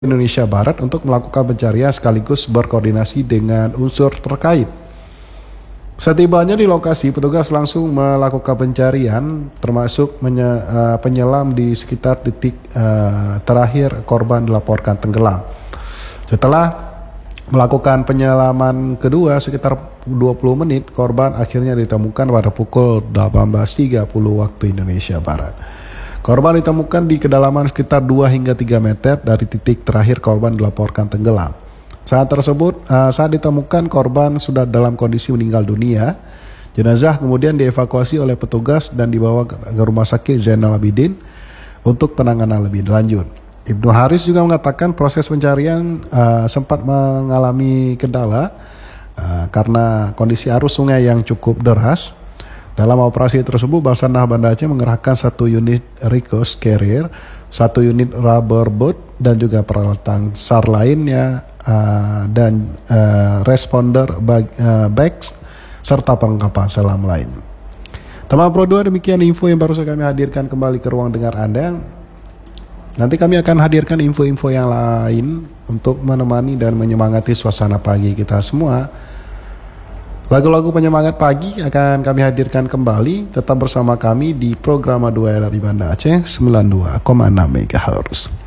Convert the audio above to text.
Indonesia Barat untuk melakukan pencarian sekaligus berkoordinasi dengan unsur terkait. Setibanya di lokasi, petugas langsung melakukan pencarian termasuk penyelam di sekitar titik terakhir korban dilaporkan tenggelam. Setelah melakukan penyelaman kedua sekitar 20 menit, korban akhirnya ditemukan pada pukul 18.30 waktu Indonesia Barat. Korban ditemukan di kedalaman sekitar 2 hingga 3 meter dari titik terakhir korban dilaporkan tenggelam. Saat ditemukan korban sudah dalam kondisi meninggal dunia. Jenazah kemudian dievakuasi oleh petugas dan dibawa ke Rumah Sakit Zainal Abidin untuk penanganan lebih lanjut. Ibnu Haris juga mengatakan proses pencarian sempat mengalami kendala karena kondisi arus sungai yang cukup deras. Dalam operasi tersebut, Basarnas Banda Aceh mengerahkan 1 unit Rikos Carrier, 1 unit rubber boat, dan juga peralatan SAR lainnya dan responder bags serta perlengkapan selam lain. Teman Pro 2, demikian info yang baru saja kami hadirkan kembali ke ruang dengar Anda. Nanti kami akan hadirkan info-info yang lain untuk menemani dan menyemangati suasana pagi kita semua. Lagu-lagu penyemangat pagi akan kami hadirkan kembali. Tetap bersama kami di program 2 RRI Banda Aceh 92,6 MHz.